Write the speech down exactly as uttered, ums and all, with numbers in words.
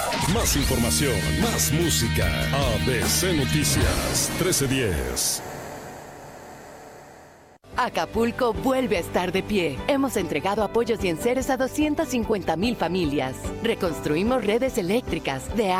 Más información, más música. A B C Noticias trece diez. Acapulco vuelve a estar de pie. Hemos entregado apoyos y enseres a doscientas cincuenta mil familias. Reconstruimos redes eléctricas, de